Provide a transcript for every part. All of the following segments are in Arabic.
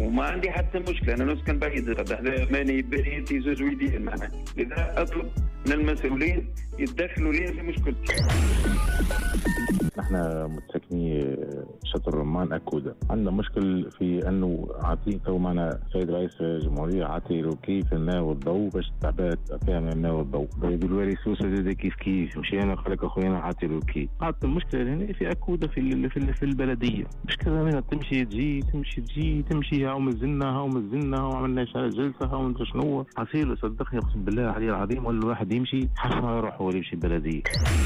وما عندي حتى مشكله، انا نسكن بعيد، هذا ماني بريتي زوج ويدين معنا، لذا اطلب من المسؤولين يتدخلوا لي في مشكلتي. نحن متسكنين شطر رمان أكودة، عندنا مشكل في أنه عاطين تو معنا سيد رئيس الجمهورية عاطي روكي في الماء والضوء باش تعبات فيها من الماء والضوء، بالوالي سوسة زي كيف مشينا قال لك أخويا عاطي روكي. عاد المشكلة هنا في أكودة في البلدية، مش كذا منها تمشي تجي هاو مزلنا وعملنا جلسة هاو مدري شنو حصيله. صدقني أقسم بالله علي العظيم، ولا الواحد يمشي حسب ما يروح هو يمشي البلدية.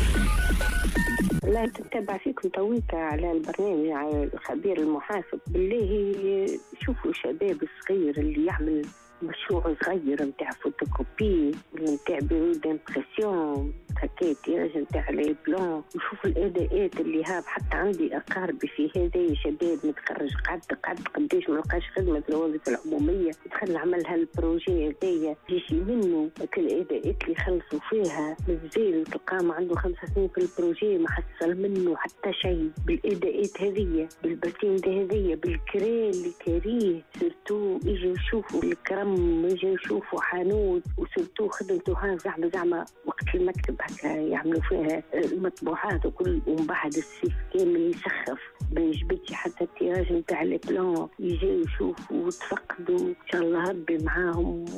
لا تتبع فيكم تويكا على البرنامج على الخبير المحاسب، بالله شوفوا شباب الصغير اللي يعمل مشروع صغير متاع فوتوكوبي ولا متاع بيرو دامبرسيون هكاك يا متاع لي بلان، وشوفوا الاداءات اللي هاب. حتى عندي اقاربي في هذا شباب متخرج قعد قداش ما لقاش خدمه في الوظيفه العموميه، دخل عمل هالبروجي هذايا يجي منه الاداءات اللي خلصوا فيها مازال تلقاه ما عنده 5 سنين في البروجي ما حصل منه حتى شيء. بالاداءات هذيا بالبسيم هذيا بالكرا اللي كاريه سيرتو يجي يشوفوا الكرم، يجي يشوفوا حانوت، وسيرتو خدمتوها زعما وقت المكتب هكا يعملوا فيها المطبوعات وكل، ومن بعد السيف كامل يسخف ما يجبدش حتى التيراج نتاع البلان، يجي يشوفوا وتفقدوا. ان شاء الله ربي معاهم.